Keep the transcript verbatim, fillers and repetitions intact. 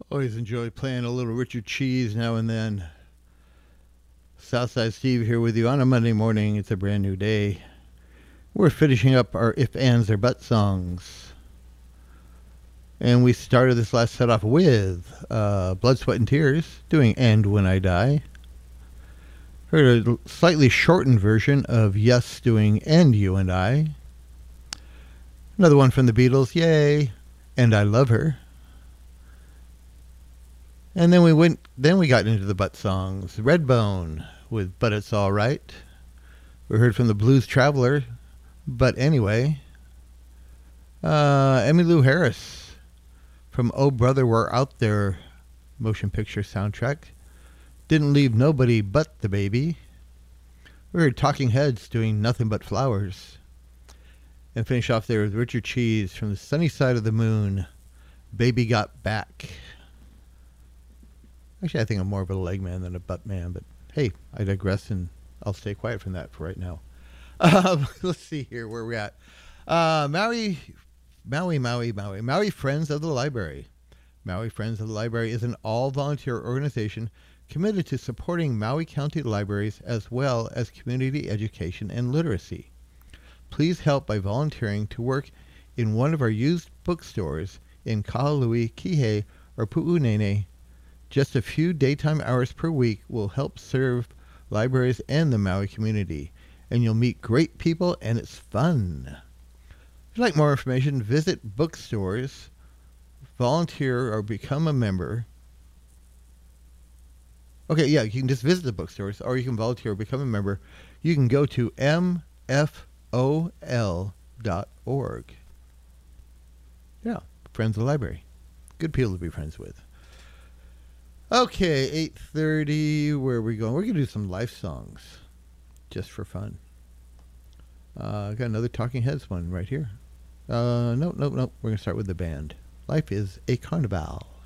Always enjoy playing a little Richard Cheese now and then. Southside Steve here with you on a Monday morning. It's a brand new day. We're finishing up our If, Ands, or But songs. And we started this last set off with uh, Blood, Sweat, and Tears doing And When I Die. Heard a slightly shortened version of Yes doing And You and I. Another one from the Beatles, Yay, And I Love Her. And then we went. Then we got into the butt songs. Redbone with "But It's All Right." We heard from the Blues Traveler, "But Anyway." Uh, Emmylou Harris from "Oh Brother We're Out There" motion picture soundtrack. Didn't leave nobody but the baby. We heard Talking Heads doing "Nothing But Flowers," and finish off there with Richard Cheese from "The Sunny Side of the Moon." "Baby Got Back." Actually, I think I'm more of a leg man than a butt man, but hey, I digress, and I'll stay quiet from that for right now. Um, let's see here where we're at. Uh, Maui, Maui, Maui, Maui, Maui Friends of the Library. Maui Friends of the Library is an all-volunteer organization committed to supporting Maui County libraries as well as community education and literacy. Please help by volunteering to work in one of our used bookstores in Kahului, Kihei, or Pu'unene. Just a few daytime hours per week will help serve libraries and the Maui community, and you'll meet great people, and it's fun. If you'd like more information, visit bookstores, volunteer, or become a member. Okay, yeah, you can just visit the bookstores, or you can volunteer or become a member. You can go to m f o l dot org. Yeah, Friends of the Library. Good people to be friends with. Okay, eight thirty, where are we going? We're going to do some life songs, just for fun. Uh, I got another Talking Heads one right here. Uh, nope, nope, nope. We're going to start with the band. Life is a Carnival.